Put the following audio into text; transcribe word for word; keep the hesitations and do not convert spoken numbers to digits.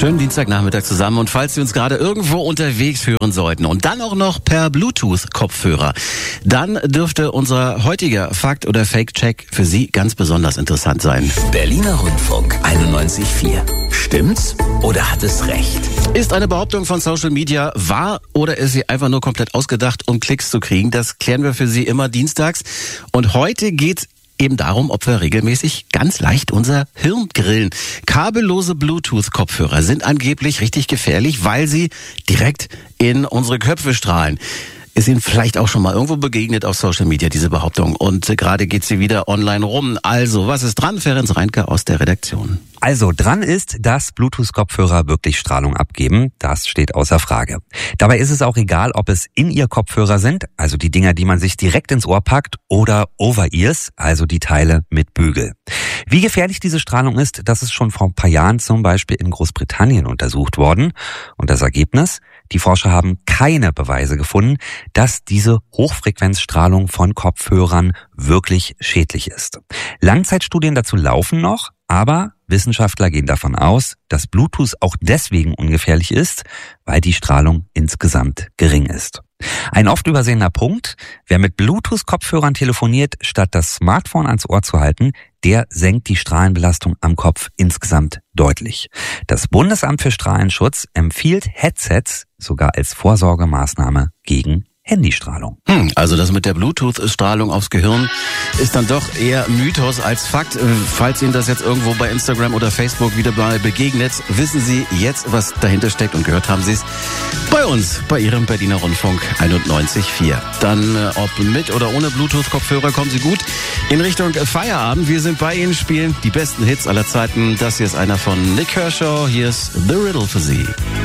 Schönen Dienstagnachmittag zusammen und falls Sie uns gerade irgendwo unterwegs hören sollten und dann auch noch per Bluetooth-Kopfhörer, dann dürfte unser heutiger Fakt- oder Fake-Check für Sie ganz besonders interessant sein. Berliner Rundfunk einundneunzig Komma vier. Stimmt's oder hat es recht? Ist eine Behauptung von Social Media wahr oder ist sie einfach nur komplett ausgedacht, um Klicks zu kriegen? Das klären wir für Sie immer dienstags. Und heute geht's eben darum, ob wir regelmäßig ganz leicht unser Hirn grillen. Kabellose Bluetooth-Kopfhörer sind angeblich richtig gefährlich, weil sie direkt in unsere Köpfe strahlen. Ist Ihnen vielleicht auch schon mal irgendwo begegnet auf Social Media, diese Behauptung. Und gerade geht sie wieder online rum. Also, was ist dran? Ferenc Reinke aus der Redaktion. Also dran ist, dass Bluetooth-Kopfhörer wirklich Strahlung abgeben. Das steht außer Frage. Dabei ist es auch egal, ob es In-Ear-Kopfhörer sind, also die Dinger, die man sich direkt ins Ohr packt, oder Over-Ears, also die Teile mit Bügel. Wie gefährlich diese Strahlung ist, das ist schon vor ein paar Jahren zum Beispiel in Großbritannien untersucht worden. Und das Ergebnis? Die Forscher haben keine Beweise gefunden, dass diese Hochfrequenzstrahlung von Kopfhörern wirklich schädlich ist. Langzeitstudien dazu laufen noch, aber Wissenschaftler gehen davon aus, dass Bluetooth auch deswegen ungefährlich ist, weil die Strahlung insgesamt gering ist. Ein oft übersehener Punkt: Wer mit Bluetooth-Kopfhörern telefoniert, statt das Smartphone ans Ohr zu halten, der senkt die Strahlenbelastung am Kopf insgesamt deutlich. Das Bundesamt für Strahlenschutz empfiehlt Headsets sogar als Vorsorgemaßnahme gegen Handystrahlung. Hm, also das mit der Bluetooth-Strahlung aufs Gehirn ist dann doch eher Mythos als Fakt. Falls Ihnen das jetzt irgendwo bei Instagram oder Facebook wieder mal begegnet, wissen Sie jetzt, was dahinter steckt, und gehört haben Sie es bei uns, bei Ihrem Berliner Rundfunk einundneunzig Komma vier. Dann, ob mit oder ohne Bluetooth-Kopfhörer, kommen Sie gut in Richtung Feierabend. Wir sind bei Ihnen, spielen die besten Hits aller Zeiten. Das hier ist einer von Nick Kershaw. Hier ist The Riddle für Sie.